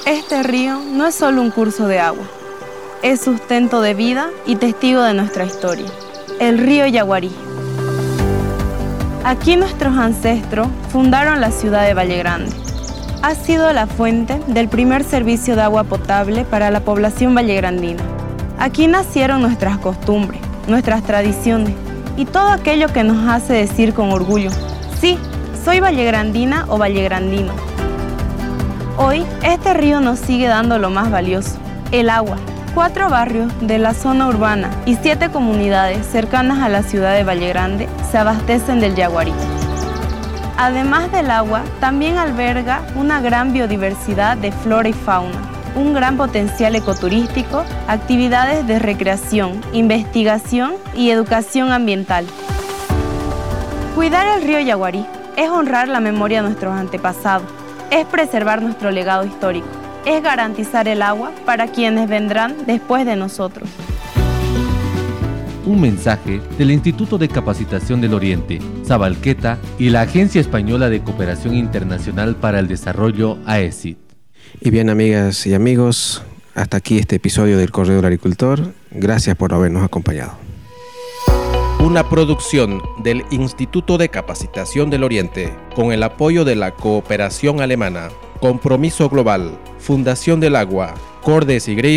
Este río no es solo un curso de agua, es sustento de vida y testigo de nuestra historia. El río Yaguarí. Aquí nuestros ancestros fundaron la ciudad de Valle Grande. Ha sido la fuente del primer servicio de agua potable para la población vallegrandina. Aquí nacieron nuestras costumbres, nuestras tradiciones y todo aquello que nos hace decir con orgullo: sí, soy vallegrandina o vallegrandino. Hoy, este río nos sigue dando lo más valioso, el agua. 4 barrios de la zona urbana y 7 comunidades cercanas a la ciudad de Valle Grande se abastecen del Yaguarí. Además del agua, también alberga una gran biodiversidad de flora y fauna, un gran potencial ecoturístico, actividades de recreación, investigación y educación ambiental. Cuidar el río Yaguarí es honrar la memoria de nuestros antepasados, es preservar nuestro legado histórico, es garantizar el agua para quienes vendrán después de nosotros. Un mensaje del Instituto de Capacitación del Oriente, Zabalqueta y la Agencia Española de Cooperación Internacional para el Desarrollo, AECID. Y bien, amigas y amigos, hasta aquí este episodio del Correo del Agricultor. Gracias por habernos acompañado. Una producción del Instituto de Capacitación del Oriente, con el apoyo de la Cooperación Alemana, Compromiso Global, Fundación del Agua, Cordes y Grif